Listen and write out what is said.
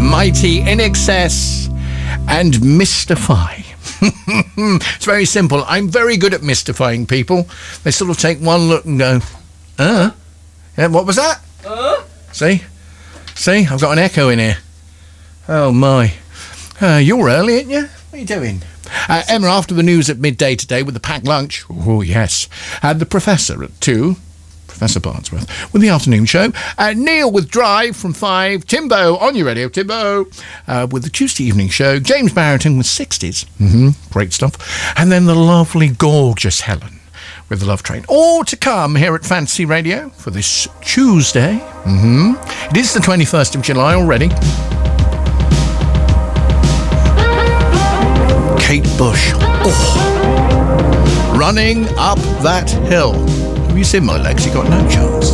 mighty INXS and Mystify. It's very simple. I'm very good at mystifying people. They sort of take one look and go, yeah, what was that? See, I've got an echo in here. Oh my. You're early, aren't you? What are you doing? Emma, after the news at midday today with the packed lunch. Oh yes. The Professor at 2. Professor Bardsworth with the afternoon show. Neil with Drive from 5. Timbo on your radio, Timbo, with the Tuesday evening show. James Barrington with 60s. Great stuff. And then the lovely, gorgeous Helen with the Love Train. All to come here at Fantasy Radio for this Tuesday. It is the 21st of July already. Kate Bush. Oh. Running up that hill. Have you seen my legs? You got no chance.